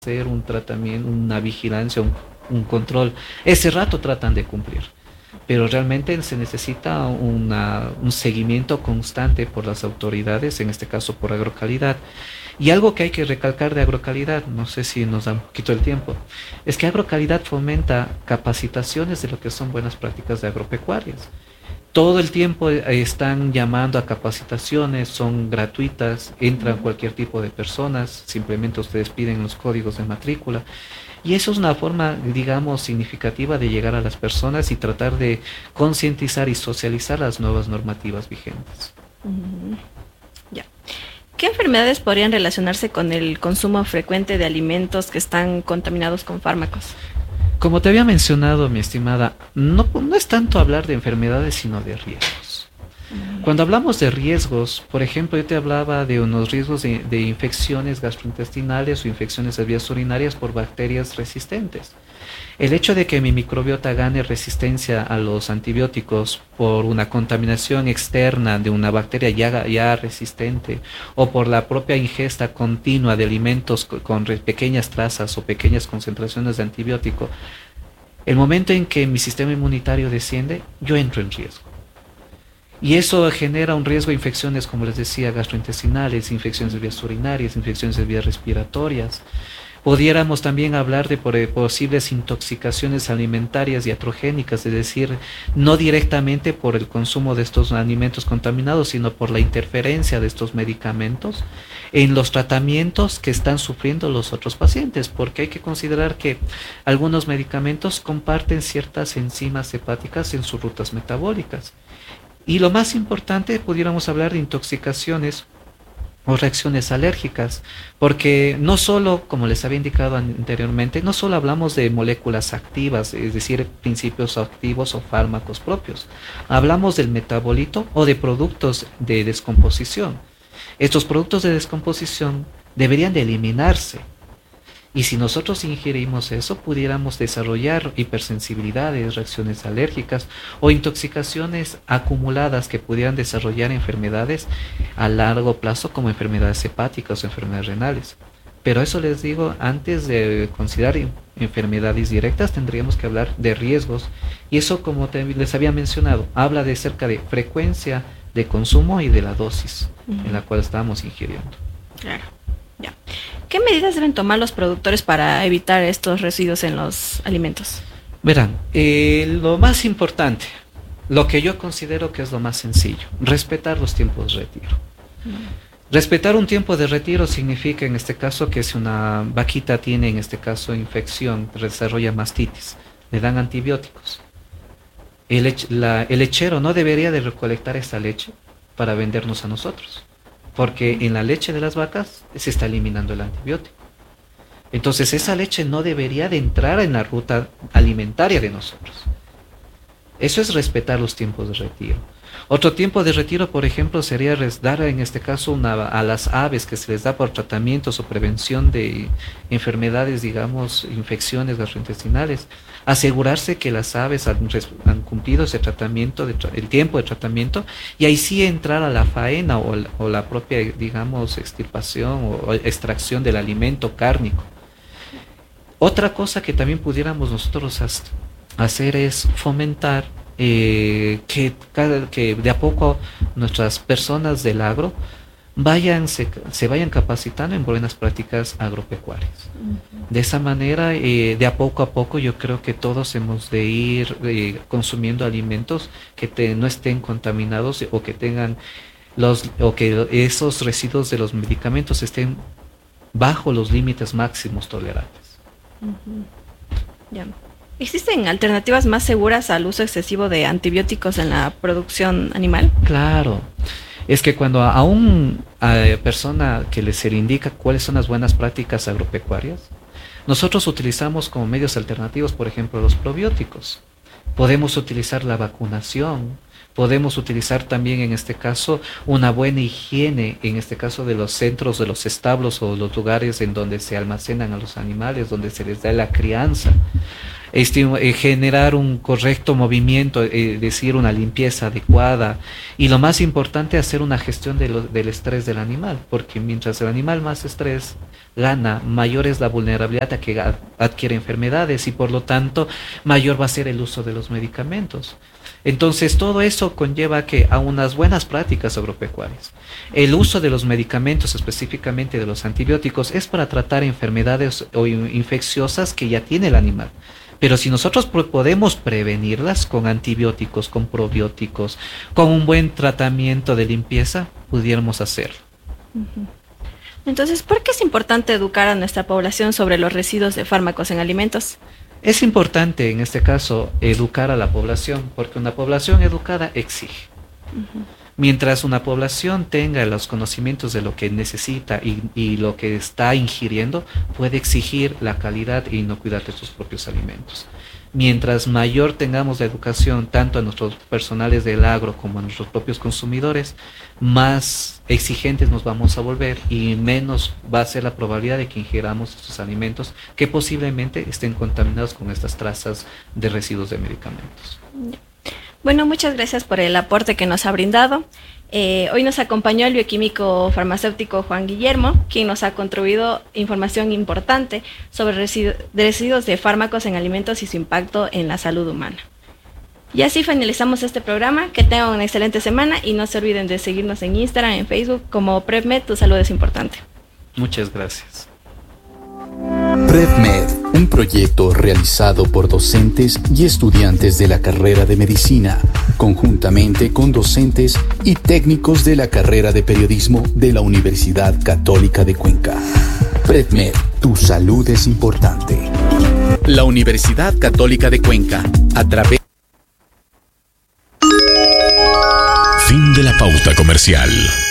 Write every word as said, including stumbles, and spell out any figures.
hacer un tratamiento, una vigilancia, un, un control. Ese rato tratan de cumplir, pero realmente se necesita una, un seguimiento constante por las autoridades, en este caso por Agrocalidad. Y algo que hay que recalcar de Agrocalidad, no sé si nos da un poquito el tiempo, es que Agrocalidad fomenta capacitaciones de lo que son buenas prácticas de agropecuarias. Todo el tiempo están llamando a capacitaciones, son gratuitas, entran cualquier tipo de personas, simplemente ustedes piden los códigos de matrícula. Y eso es una forma, digamos, significativa de llegar a las personas y tratar de concientizar y socializar las nuevas normativas vigentes. Mm, ya. ¿Qué enfermedades podrían relacionarse con el consumo frecuente de alimentos que están contaminados con fármacos? Como te había mencionado, mi estimada, no, no es tanto hablar de enfermedades, sino de riesgos. Cuando hablamos de riesgos, por ejemplo, yo te hablaba de unos riesgos de, de infecciones gastrointestinales o infecciones de vías urinarias por bacterias resistentes. El hecho de que mi microbiota gane resistencia a los antibióticos por una contaminación externa de una bacteria ya, ya resistente o por la propia ingesta continua de alimentos con, con pequeñas trazas o pequeñas concentraciones de antibiótico, el momento en que mi sistema inmunitario desciende, yo entro en riesgo. Y eso genera un riesgo de infecciones, como les decía, gastrointestinales, infecciones de vías urinarias, infecciones de vías respiratorias. Pudiéramos también hablar de posibles intoxicaciones alimentarias y iatrogénicas, es decir, no directamente por el consumo de estos alimentos contaminados, sino por la interferencia de estos medicamentos en los tratamientos que están sufriendo los otros pacientes, porque hay que considerar que algunos medicamentos comparten ciertas enzimas hepáticas en sus rutas metabólicas. Y lo más importante, pudiéramos hablar de intoxicaciones o reacciones alérgicas, porque no solo, como les había indicado anteriormente, no solo hablamos de moléculas activas, es decir, principios activos o fármacos propios, hablamos del metabolito o de productos de descomposición. Estos productos de descomposición deberían de eliminarse. Y si nosotros ingerimos eso, pudiéramos desarrollar hipersensibilidades, reacciones alérgicas o intoxicaciones acumuladas que pudieran desarrollar enfermedades a largo plazo como enfermedades hepáticas o enfermedades renales. Pero eso les digo, antes de considerar enfermedades directas tendríamos que hablar de riesgos. Y eso, como te, les había mencionado, habla de cerca de frecuencia de consumo y de la dosis uh-huh. en la cual estamos ingiriendo. Claro. Ya. ¿Qué medidas deben tomar los productores para evitar estos residuos en los alimentos? Verán, eh, lo más importante, lo que yo considero que es lo más sencillo, respetar los tiempos de retiro. Mm. Respetar un tiempo de retiro significa en este caso que si una vaquita tiene en este caso infección, desarrolla mastitis, le dan antibióticos. El, lech- la, el lechero no debería de recolectar esta leche para vendernos a nosotros, porque en la leche de las vacas se está eliminando el antibiótico. Entonces esa leche no debería de entrar en la ruta alimentaria de nosotros. Eso es respetar los tiempos de retiro. Otro tiempo de retiro, por ejemplo, sería dar en este caso una, a las aves que se les da por tratamientos o prevención de enfermedades, digamos, infecciones gastrointestinales, asegurarse que las aves han, han cumplido ese tratamiento, de, el tiempo de tratamiento, y ahí sí entrar a la faena o, o la propia, digamos, extirpación o, o extracción del alimento cárnico. Otra cosa que también pudiéramos nosotros hacer es fomentar eh, que, cada, que de a poco nuestras personas del agro vayan, se, se vayan capacitando en buenas prácticas agropecuarias. Uh-huh. De esa manera, eh, de a poco a poco, yo creo que todos hemos de ir eh, consumiendo alimentos que te, no estén contaminados o que tengan los, o que esos residuos de los medicamentos estén bajo los límites máximos tolerables. Uh-huh. Ya. ¿Existen alternativas más seguras al uso excesivo de antibióticos en la producción animal? Claro. Es que cuando a una persona que le se le indica cuáles son las buenas prácticas agropecuarias, nosotros utilizamos como medios alternativos, por ejemplo, los probióticos. Podemos utilizar la vacunación, podemos utilizar también en este caso una buena higiene, en este caso de los centros, de los establos o los lugares en donde se almacenan a los animales, donde se les da la crianza. Este, eh, generar un correcto movimiento, es eh, decir, una limpieza adecuada y lo más importante, hacer una gestión de lo, del estrés del animal, porque mientras el animal más estrés gana, mayor es la vulnerabilidad a que adquiere enfermedades y por lo tanto mayor va a ser el uso de los medicamentos. Entonces todo eso conlleva que a unas buenas prácticas agropecuarias. El uso de los medicamentos, específicamente de los antibióticos, es para tratar enfermedades o infecciosas que ya tiene el animal. Pero si nosotros podemos prevenirlas con antibióticos, con probióticos, con un buen tratamiento de limpieza, pudiéramos hacerlo. Entonces, ¿por qué es importante educar a nuestra población sobre los residuos de fármacos en alimentos? Es importante, en este caso, educar a la población, porque una población educada exige. Uh-huh. Mientras una población tenga los conocimientos de lo que necesita y, y lo que está ingiriendo, puede exigir la calidad e inocuidad de sus propios alimentos. Mientras mayor tengamos la educación, tanto a nuestros personales del agro como a nuestros propios consumidores, más exigentes nos vamos a volver y menos va a ser la probabilidad de que ingiramos estos alimentos que posiblemente estén contaminados con estas trazas de residuos de medicamentos. Bueno, muchas gracias por el aporte que nos ha brindado. Eh, hoy nos acompañó el bioquímico farmacéutico Juan Guillermo, quien nos ha contribuido información importante sobre residu- de residuos de fármacos en alimentos y su impacto en la salud humana. Y así finalizamos este programa. Que tengan una excelente semana y no se olviden de seguirnos en Instagram, en Facebook como PrepMed, tu salud es importante. Muchas gracias. PrepMed, un proyecto realizado por docentes y estudiantes de la carrera de medicina, conjuntamente con docentes y técnicos de la carrera de periodismo de la Universidad Católica de Cuenca. PrepMed, tu salud es importante. La Universidad Católica de Cuenca, a través... Fin de la pauta comercial.